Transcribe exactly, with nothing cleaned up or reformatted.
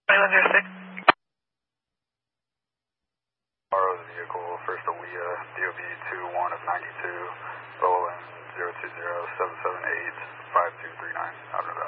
Island zero six. Borrow the vehicle, first A W I A, D O B two one of ninety-two, Bowen zero two zero seven seven eight five two three nine, out of that.